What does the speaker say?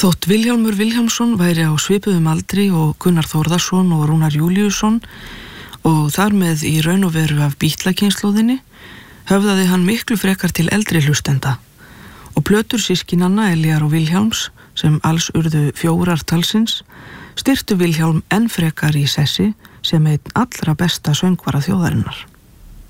Þótt Vilhjálmur Vilhjálmsson væri á svipuðum aldri og Gunnar Þórðarsson og Rúnar Júlíusson og þar með í raun og veru af Beatla-kynslóðinni, höfðaði hann miklu frekar til eldri hlustenda og plötur systkinanna Elíar og Vilhjálms, sem alls urðu 4 talsins, styrktu Vilhjálm enn frekar í sessi sem einn allra besta söngvara þjóðarinnar.